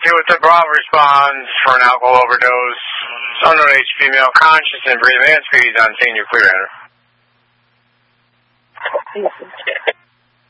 with the Bravo responds for an alcohol overdose. Unknown age female, conscious and breathing. Man, speed on scene, you're clear, Enter.